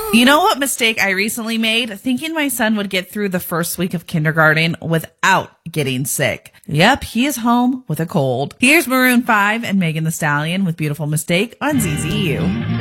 You know what mistake I recently made? Thinking my son would get through the first week of kindergarten without getting sick. Yep, he is home with a cold. Here's Maroon 5 and Megan Thee Stallion with Beautiful Mistake on ZZU.